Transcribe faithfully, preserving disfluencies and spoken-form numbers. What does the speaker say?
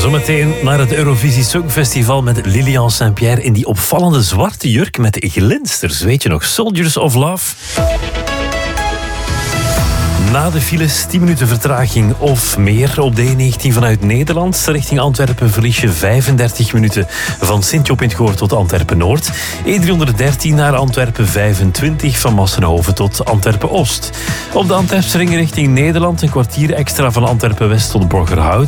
Zometeen naar het Eurovisie Songfestival met Lilian Saint-Pierre in die opvallende zwarte jurk met glinsters. Weet je nog, Soldiers of Love? Na de files tien minuten vertraging of meer op de E negentien vanuit Nederland. Richting Antwerpen verlies je vijfendertig minuten van Sint-Job in het Goor tot Antwerpen-Noord. E driehonderddertien naar Antwerpen vijfentwintig van Massenhoven tot Antwerpen-Oost. Op de Antwerpsring richting Nederland een kwartier extra van Antwerpen-West tot Borgerhout.